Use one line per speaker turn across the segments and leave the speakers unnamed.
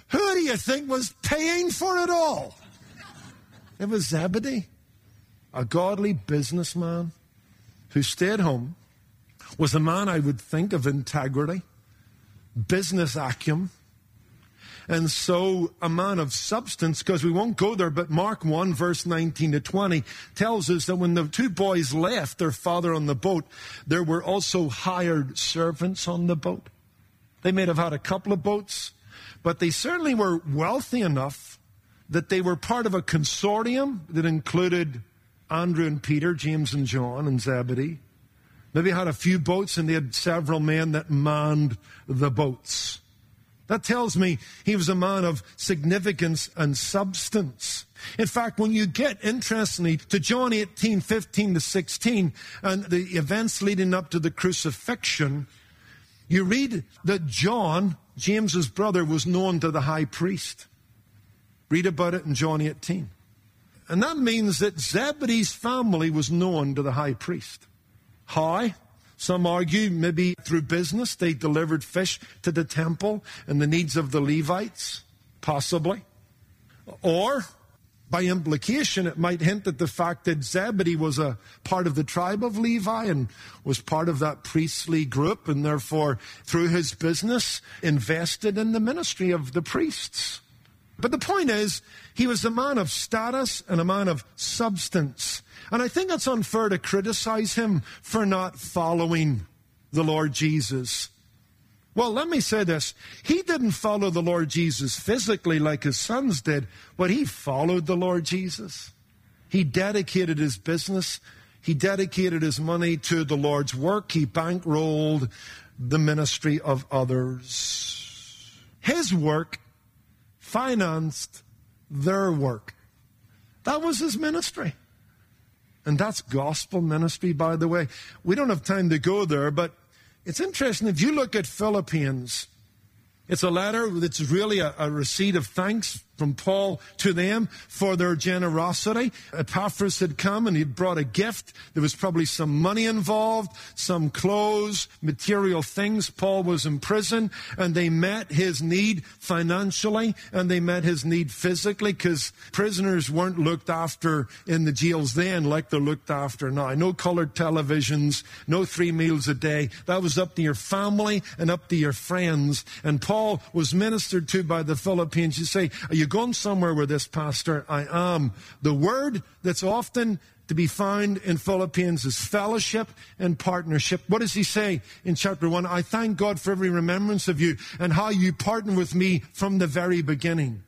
Who do you think was paying for it all? It was Zebedee, a godly businessman who stayed home, was a man I would think of integrity, business acumen, and so a man of substance, because we won't go there, but Mark 1, verse 19 to 20 tells us that when the two boys left their father on the boat, there were also hired servants on the boat. They may have had a couple of boats, but they certainly were wealthy enough that they were part of a consortium that included Andrew and Peter, James and John, and Zebedee. Maybe had a few boats, and they had several men that manned the boats. That tells me he was a man of significance and substance. In fact, when you get, interestingly, to John 18, 15 to 16, and the events leading up to the crucifixion, you read that John, James's brother, was known to the high priest. Read about it in John 18. And that means that Zebedee's family was known to the high priest. How? Some argue maybe through business. They delivered fish to the temple and the needs of the Levites, possibly. Or, by implication, it might hint at the fact that Zebedee was a part of the tribe of Levi and was part of that priestly group, and therefore, through his business, invested in the ministry of the priests. But the point is, he was a man of status and a man of substance. And I think it's unfair to criticize him for not following the Lord Jesus. Well, let me say this. He didn't follow the Lord Jesus physically like his sons did, but he followed the Lord Jesus. He dedicated his business. He dedicated his money to the Lord's work. He bankrolled the ministry of others. His work financed their work. That was his ministry. And that's gospel ministry, by the way. We don't have time to go there, but it's interesting. If you look at Philippians, it's a letter that's really a receipt of thanks from Paul to them for their generosity. Epaphras had come and he'd brought a gift. There was probably some money involved, some clothes, material things. Paul was in prison, and they met his need financially, and they met his need physically, because prisoners weren't looked after in the jails then like they're looked after now. No colored televisions, no 3 meals a day. That was up to your family and up to your friends. And Paul was ministered to by the Philippians. You say, are you going somewhere with this, Pastor? I am. The word that's often to be found in Philippians is fellowship and partnership. What does he say in chapter 1? I thank God for every remembrance of you and how you partner with me from the very beginning.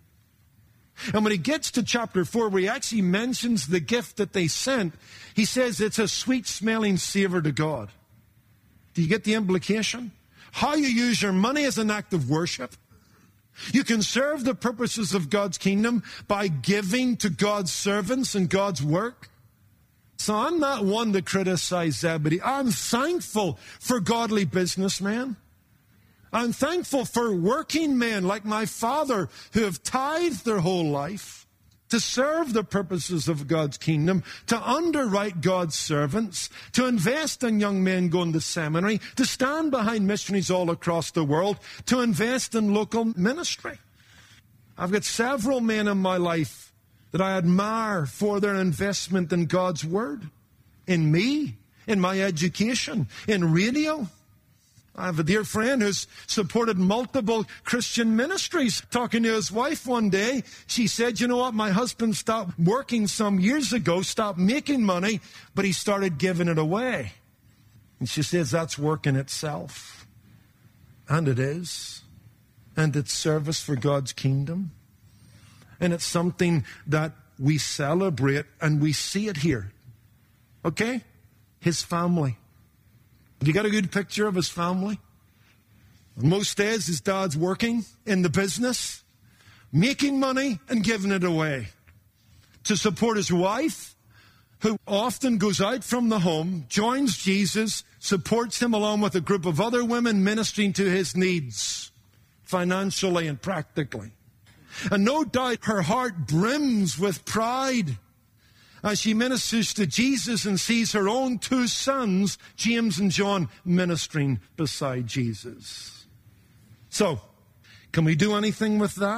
And when he gets to chapter 4, where he actually mentions the gift that they sent, he says it's a sweet-smelling savor to God. Do you get the implication? How you use your money as an act of worship. You can serve the purposes of God's kingdom by giving to God's servants and God's work. So I'm not one to criticize Zebedee. I'm thankful for godly businessmen. I'm thankful for working men like my father who have tithed their whole life to serve the purposes of God's kingdom, to underwrite God's servants, to invest in young men going to seminary, to stand behind missionaries all across the world, to invest in local ministry. I've got several men in my life that I admire for their investment in God's word, in me, in my education, in radio. I have a dear friend who's supported multiple Christian ministries. Talking to his wife one day, she said, you know what, my husband stopped working some years ago, stopped making money, but he started giving it away. And she says, that's work in itself. And it is. And it's service for God's kingdom. And it's something that we celebrate, and we see it here. Okay? His family. You got a good picture of his family? Most days his dad's working in the business, making money and giving it away to support his wife, who often goes out from the home, joins Jesus, supports him along with a group of other women ministering to his needs, financially and practically. And no doubt her heart brims with pride as she ministers to Jesus and sees her own 2 sons, James and John, ministering beside Jesus. So, can we do anything with that?